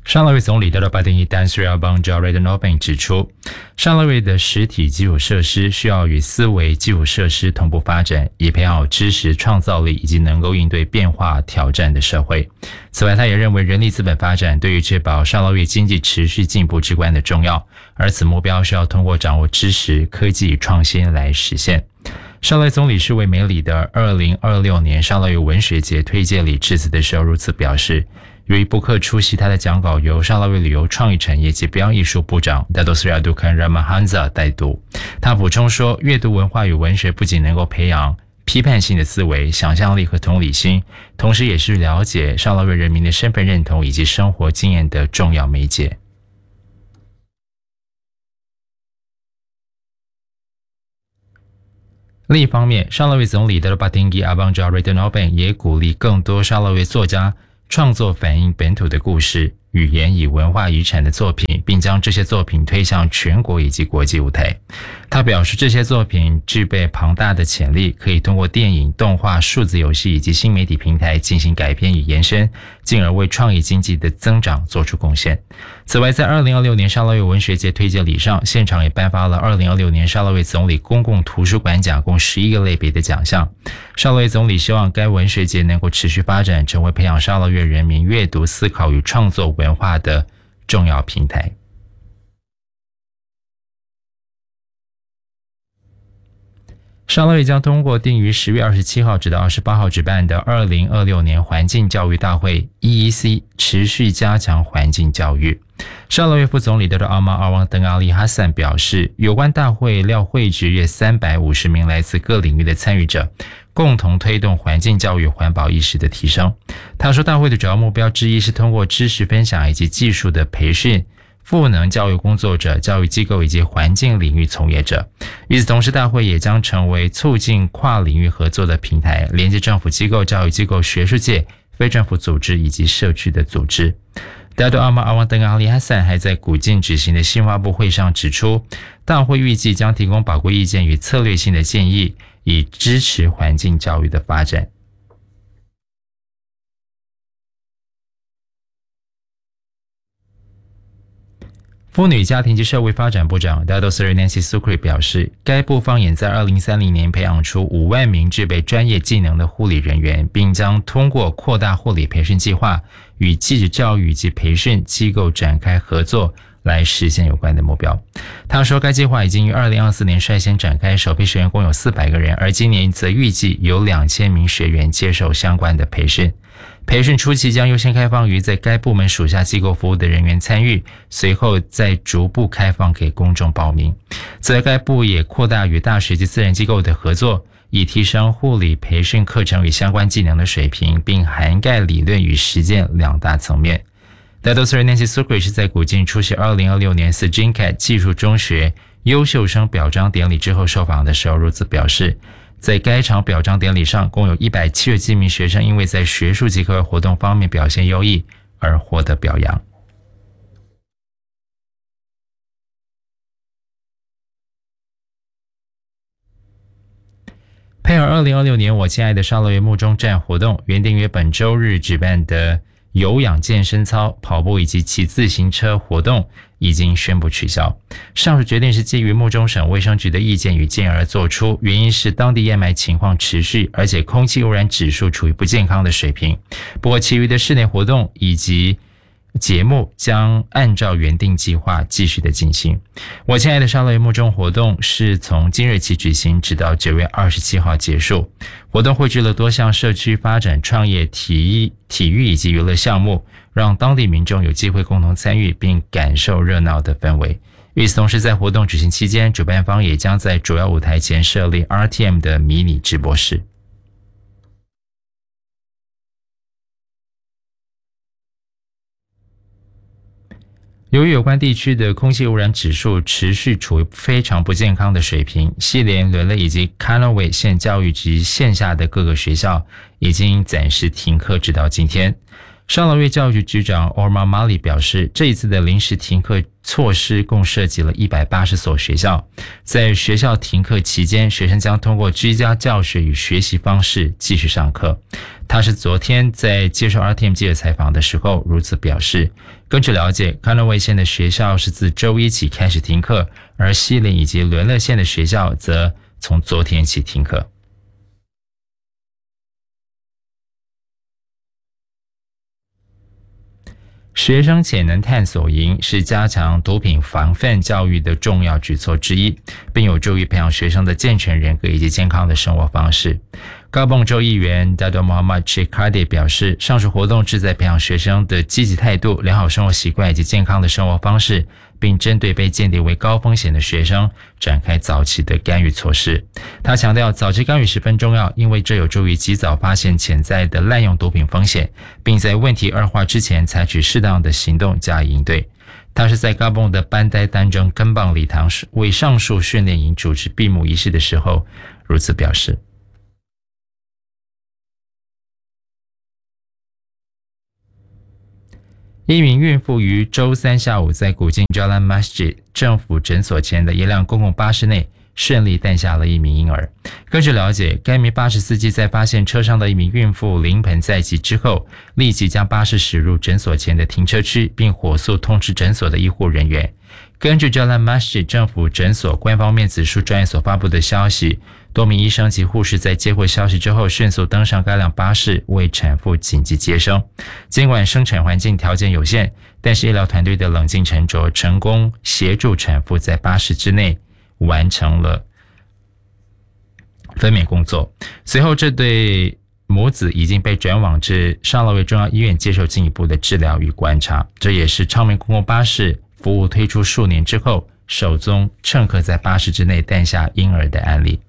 沙拉越总理德巴丁伊丹斯瑞邦 Jared Nobin 指出，沙拉越的实体基础设施需要与思维基础设施同步发展，以培养知识创造力以及能够应对变化挑战的社会。此外，他也认为人力资本发展对于确保沙拉越经济持续进步至关的重要，而此目标需要通过掌握知识、科技与创新来实现。沙拉越总理是为美里的2026年沙拉越文学节推介礼致辞的时候如此表示。由于布克出席他的讲稿由沙拉越旅游创意产业及表演艺术部长 Dato Sri Abdulkan Ramahansa 代读。他补充说，阅读文化与文学不仅能够培养批判性的思维、想象力和同理心，同时也是了解沙拉越人民的身份认同以及生活经验的重要媒介。另一方面，沙拉越总理德巴丁吉阿邦扎瑞德诺本也鼓励更多沙拉越作家创作反映本土的故事、语言与文化遗产的作品，并将这些作品推向全国以及国际舞台。他表示，这些作品具备庞大的潜力，可以通过电影、动画、数字游戏以及新媒体平台进行改编与延伸，进而为创意经济的增长做出贡献。此外，在2026年沙拉越文学节推介礼上，现场也颁发了2026年沙拉越总理公共图书馆奖共11个类别的奖项。沙拉越总理希望该文学节能够持续发展，成为培养沙拉越人民阅读、思考与创作文化的重要平台。沙拉越将通过定于10月27号至到28号举办的2026年环境教育大会 EEC 持续加强环境教育。沙拉越副总理德阿玛阿旺登阿利哈散表示，有关大会料汇聚约350名来自各领域的参与者，共同推动环境教育环保意识的提升。他说，大会的主要目标之一是通过知识分享以及技术的培训，赋能教育工作者、教育机构以及环境领域从业者。与此同时，大会也将成为促进跨领域合作的平台，连接政府机构、教育机构、学术界、非政府组织以及社区的组织。达多阿玛阿旺登阿利哈散还在古晋举行的新发布会上指出，大会预计将提供宝贵意见与策略性的建议，以支持环境教育的发展。妇女家庭及社会发展部长 Dato Sri Nancy Sukri 表示，该部方眼在2030年培养出5万名具备专业技能的护理人员，并将通过扩大护理培训计划与继职教育及培训机构展开合作，来实现有关的目标。他说，该计划已经于2024年率先展开，首批学员共有400个人，而今年则预计有2000名学员接受相关的培训。培训初期将优先开放于在该部门属下机构服务的人员参与，随后再逐步开放给公众报名。此外，该部也扩大与大学及私人机构的合作，以提升护理培训课程与相关技能的水平，并涵盖理论与实践2大层面。Dato Sri Nancy Sukri 是在古晋出席2026年 Sejingkat 技术中学优秀生表彰典礼之后受访的时候如此表示，在该场表彰典礼上，共有177名学生因为在学术及课外活动方面表现优异而获得表扬。配合2026年我亲爱的沙拉越木中站活动，原定于本周日举办的有氧健身操、跑步以及骑自行车活动已经宣布取消。上述决定是基于木中省卫生局的意见与建议而做出，原因是当地烟霾情况持续，而且空气污染指数处于不健康的水平。不过，其余的室内活动以及节目将按照原定计划继续的进行。我亲爱的沙拉越木中活动是从今日起举行，直到9月27号结束。活动汇聚了多项社区发展、创业、体育以及娱乐项目，让当地民众有机会共同参与并感受热闹的氛围。与此同时，在活动举行期间，主办方也将在主要舞台前设立 RTM 的迷你直播室。由于有关地区的空气污染指数持续处于非常不健康的水平，西连、伦勒以及卡诺韦县教育局线下的各个学校已经暂时停课直到今天。 上劳越教育局局长 Omar Mali 表示，这一次的临时停课措施共涉及了180所学校。在学校停课期间，学生将通过居家教学与学习方式继续上课。他是昨天在接受 RTM 记者采访的时候如此表示。根据了解，康乐卫县的学校是自周一起开始停课，而西林以及伦乐县的学校则从昨天起停课。学生潜能探索营是加强毒品防范教育的重要举措之一，并有助于培养学生的健全人格以及健康的生活方式。高蹦州议员 Dato Muhammad Sheikh Hadi 表示，上述活动旨在培养学生的积极态度、良好生活习惯以及健康的生活方式，并针对被鉴定为高风险的学生展开早期的干预措施。他强调，早期干预十分重要，因为这有助于及早发现潜在的滥用毒品风险，并在问题恶化之前采取适当的行动加以应对。他是在高蹦的班代丹中根棒礼堂为上述训练营主持闭幕仪式的时候如此表示。一名孕妇于周三下午在古晋 Jalan Masjid 政府诊所前的一辆公共巴士内顺利诞下了一名婴儿。根据了解，该名巴士司机在发现车上的一名孕妇临盆在即之后，立即将巴士驶入诊所前的停车区，并火速通知诊所的医护人员。根据 Jalan Masjid 政府诊所官方面子书专业所发布的消息，多名医生及护士在接获消息之后迅速登上该辆巴士为产妇紧急接生。尽管生产环境条件有限，但是医疗团队的冷静沉着成功协助产妇在巴士之内完成了分娩工作。随后这对母子已经被转往至上劳越中央医院接受进一步的治疗与观察。这也是昌明公共巴士服务推出数年之后首宗乘客在巴士之内诞下婴儿的案例。